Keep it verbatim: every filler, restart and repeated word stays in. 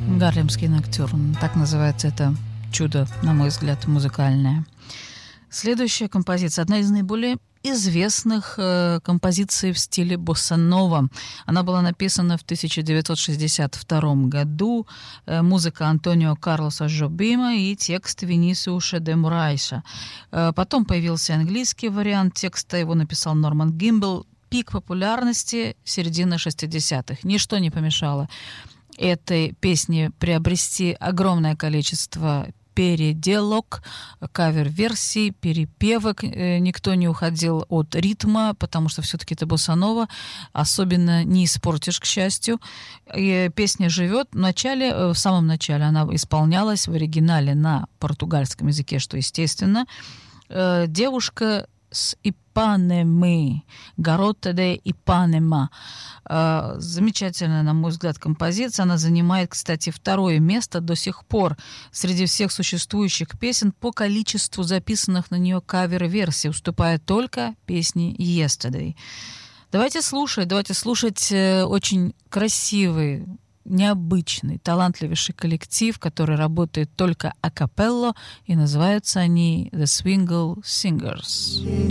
Гарлемский ноктюрн. Так называется это чудо, на мой взгляд, музыкальное. Следующая композиция, одна из наиболее известных э, композиций в стиле босса-нова. Она была написана в тысяча девятьсот шестьдесят втором году. Э, музыка Антонио Карлоса Жобима и текст Винисиуса де Мурайса. Э, потом появился английский вариант текста, его написал Норман Гимбл. Пик популярности середины шестидесятых. Ничто не помешало этой песне приобрести огромное количество переделок, кавер-версий, перепевок. Никто не уходил от ритма, потому что все-таки это босса-нова, особенно не испортишь, к счастью. И песня живет. В начале, в самом начале она исполнялась в оригинале на португальском языке, что естественно. Девушка с Ипанемы, Гарота де Ипанема. Замечательная, на мой взгляд, композиция. Она занимает, кстати, второе место до сих пор среди всех существующих песен по количеству записанных на нее кавер-версий, уступая только песне Yesterday. Давайте слушать, давайте слушать очень красивый, необычный, талантливейший коллектив, который работает только акапелло, и называются они The Swingle Singers.